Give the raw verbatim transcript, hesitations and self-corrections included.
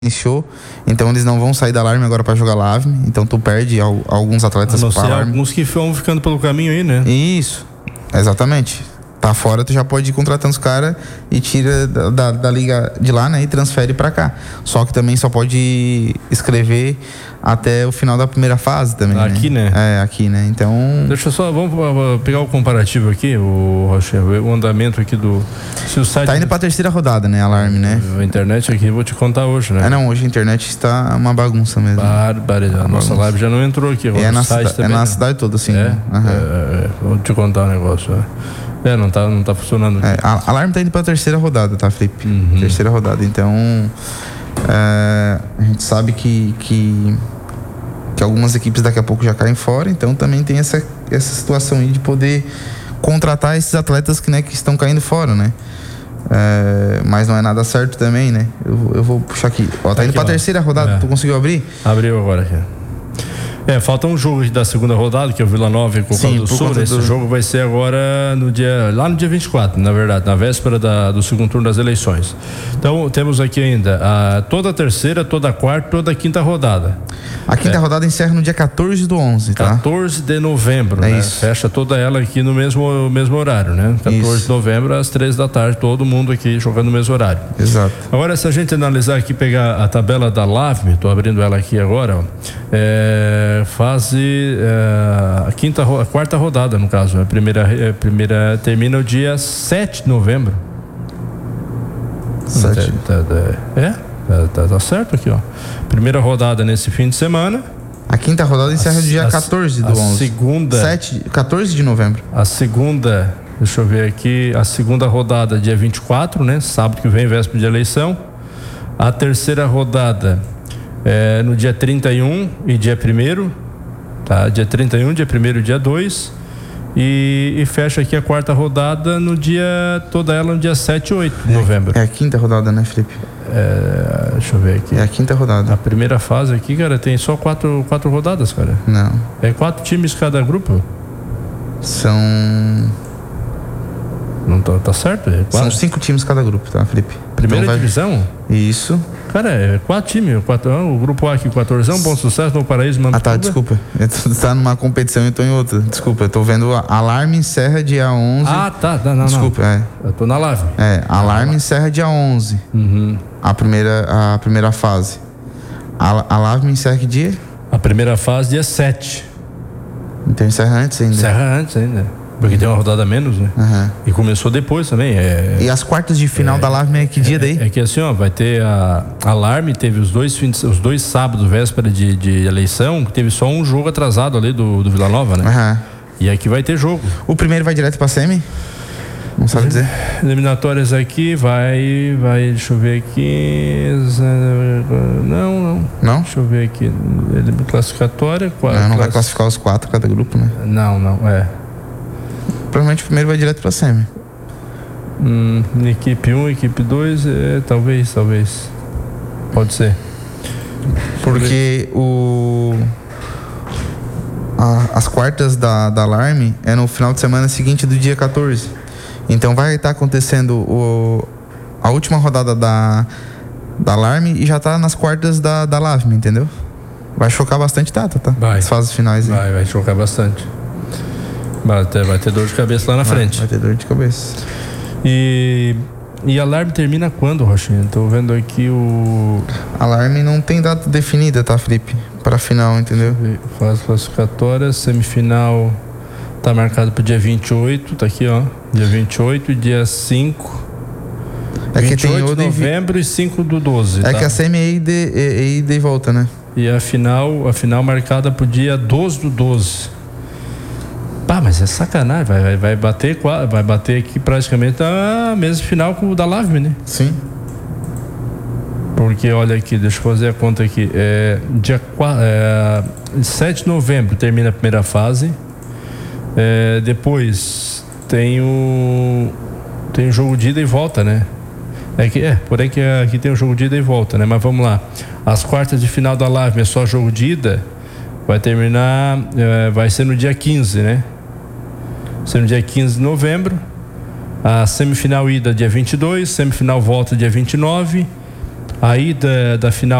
iniciou, então eles não vão sair da Alarme agora para jogar Lavme, então tu perde al, alguns atletas para Alarme. Alguns que vão ficando pelo caminho aí, né? Isso, exatamente. Tá fora, tu já pode ir contratando os caras e tira da, da, da liga de lá, né? E transfere pra cá. Só que também só pode escrever até o final da primeira fase também. Aqui, né? né? É, aqui, né? Então. Deixa eu só, vamos pegar o comparativo aqui, o Rocha, o andamento aqui do. Se o site. Tá indo pra terceira rodada, né? Alarme, né? A internet aqui, vou te contar hoje, né? É, não, hoje a internet está uma bagunça mesmo. Barbaridade. A nossa live já não entrou aqui. É, na, cida, é na cidade toda, assim. É? Né? Uhum. É, é, vou te contar um negócio, né? É, não tá, não tá funcionando aqui. É, a Alarme tá indo pra terceira rodada, tá, Felipe? Uhum. Terceira rodada. Então, é, a gente sabe que, que, que algumas equipes daqui a pouco já caem fora, então também tem essa, essa situação aí de poder contratar esses atletas que, né, que estão caindo fora, né? É, mas não é nada certo também, né? Eu, eu vou puxar aqui. Ó, tá aqui, indo pra ó. terceira rodada, é. Tu conseguiu abrir? Abriu agora aqui. É, falta um jogo da segunda rodada, que é o Vila Nova e Cocal do Sul. Esse do... jogo vai ser agora no dia, lá no dia vinte e quatro, na verdade, na véspera da, do segundo turno das eleições. Então, temos aqui ainda a, toda a terceira, toda a quarta, toda a quinta rodada. A quinta é. rodada encerra no dia quatorze do onze, tá? quatorze de novembro, é né? Isso. Fecha toda ela aqui no mesmo, mesmo horário, né? quatorze isso. de novembro, às três da tarde, todo mundo aqui jogando no mesmo horário. Exato. Agora, se a gente analisar aqui, pegar a tabela da Lavme, tô abrindo ela aqui agora, ó, é, fase É, a quinta, a quarta rodada, no caso, a primeira, a primeira termina o dia sete de novembro. sete. Tá, tá, é, tá, tá, tá certo aqui, ó. Primeira rodada nesse fim de semana. A quinta rodada encerra no dia quatorze do onze. Segunda. sete, quatorze de novembro. A segunda, deixa eu ver aqui, a segunda rodada, dia vinte e quatro, né? Sábado que vem, véspera de eleição. A terceira rodada é no dia trinta e um e dia primeiro. Tá, dia trinta e um, dia primeiro, dia dois. E, e fecha aqui a quarta rodada no dia, toda ela no dia sete e oito de novembro. É a quinta rodada, né, Felipe? É, deixa eu ver aqui. É a quinta rodada. A primeira fase aqui, cara, tem só quatro, quatro rodadas, cara. Não. É quatro times cada grupo? São... Não tá, tá certo? É São cinco times cada grupo, tá, Felipe? Primeira então vai... divisão? Isso. Cara, é quatro times. Quatro, o grupo A aqui, quatorze, Bom Sucesso, Novo Paraíso, Mantuba. Ah, tá, desculpa. Tu tá numa competição e eu tô em outra. Desculpa, eu tô vendo a Alarme encerra dia onze. Ah, tá, não, não. Desculpa, não. é. Eu tô na live. É, Alarme ah, encerra dia onze. Uhum. A primeira, a primeira fase. A Alarme encerra que dia? A primeira fase, dia sete. Então encerra antes ainda. Encerra antes ainda. Porque tem uma rodada a menos, né? Uhum. E começou depois também. É, e as quartas de final é, da Alarme é que dia daí? É, é que assim, ó, vai ter a Alarme, teve os dois fins, os dois sábados, véspera de, de eleição, que teve só um jogo atrasado ali do, do Vila Nova, né? Uhum. E aqui vai ter jogo. O primeiro vai direto pra semi? Não sabe dizer? Eliminatórias aqui, vai, vai, deixa eu ver aqui. Não, não. Não? Deixa eu ver aqui. Classificatória. Não, não class... vai classificar os quatro cada grupo, né? Não, não, é. Provavelmente o primeiro vai direto pra semi. Hum, equipe um, equipe dois, é, talvez, talvez. Pode ser. Porque o... A, as quartas da, da Alarme é no final de semana seguinte do dia quatorze. Então vai estar acontecendo o, a última rodada da, da Alarme e já tá nas quartas da, da Lavme, entendeu? Vai chocar bastante data, tá? Vai. As fases finais. Vai, aí. vai chocar bastante. Vai ter, vai ter dor de cabeça lá na vai, frente. Vai ter dor de cabeça. E, e a Alarme termina quando, Rochinha? Tô vendo aqui o... Alarme não tem data definida, tá, Felipe? Pra final, entendeu? Fase classificatória, semifinal tá marcado pro dia vinte e oito, tá aqui, ó. Dia vinte e oito e dia cinco. É que tem de novembro e cinco do doze. É tá? que a semi é ida e, ida e volta, né? E a final, a final marcada pro dia doze do doze. Pá, mas é sacanagem, vai, vai, vai bater vai bater aqui praticamente a mesma final com o da Lavme, né? Sim. Porque olha aqui, deixa eu fazer a conta aqui. É, dia é, sete de novembro termina a primeira fase. É, depois tem o tem o jogo de ida e volta, né? É que é, porém que aqui tem o jogo de ida e volta, né? Mas vamos lá. As quartas de final da Lavme é só jogo de ida. Vai terminar, é, vai ser no dia quinze, né? Vai ser no dia quinze de novembro. A semifinal ida dia vinte e dois, semifinal volta dia vinte e nove. Aí da, da final